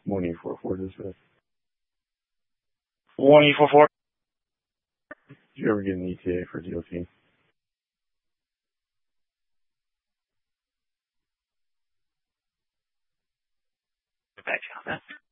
Morning 4-4 dismissed. 1-4-4. Did you ever get an ETA for DOT? Back on that.